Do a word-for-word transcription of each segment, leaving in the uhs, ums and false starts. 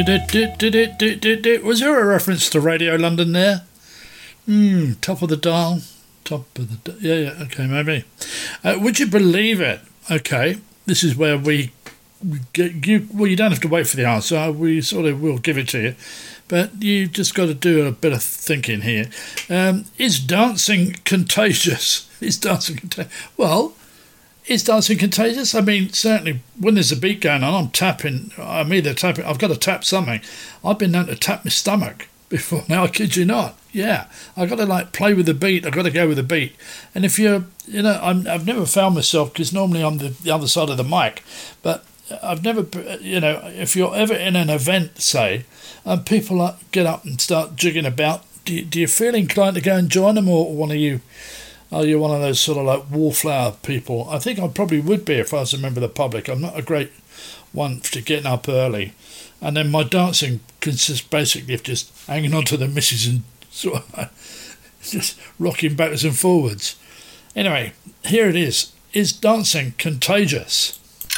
Was there a reference to Radio London there? Hmm, top of the dial. Top of the... Yeah, yeah, okay, maybe. Uh, would you believe it? Okay, this is where we get you... Well, you don't have to wait for the answer. We sort of will give it to you. But you just got to do a bit of thinking here. Um, is dancing contagious? Is dancing contagious? Well... Is dancing contagious? I mean, certainly when there's a beat going on, I'm tapping. I'm either tapping. I've got to tap something. I've been known to tap my stomach before. Now, I kid you not. Yeah, I've got to like play with the beat. I've got to go with the beat. And if you're, you know, I'm, I've never found myself, because normally I'm the, the other side of the mic, but I've never, you know, if you're ever in an event, say, and people like, get up and start jigging about, do you, do you feel inclined to go and join them, or one of you? Are you one of those sort of like wallflower people? I think I probably would be if I was a member of the public. I'm not a great one for getting up early. And then my dancing consists basically of just hanging on to the missus and sort of like just rocking backwards and forwards. Anyway, here it is. Is dancing contagious?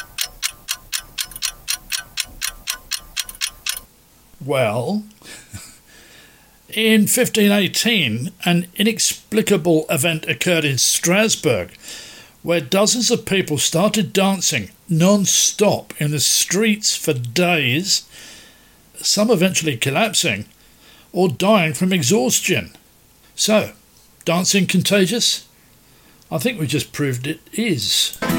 Well... In fifteen eighteen, an inexplicable event occurred in Strasbourg, where dozens of people started dancing non-stop in the streets for days, some eventually collapsing or dying from exhaustion. So, dancing contagious? I think we just proved it is.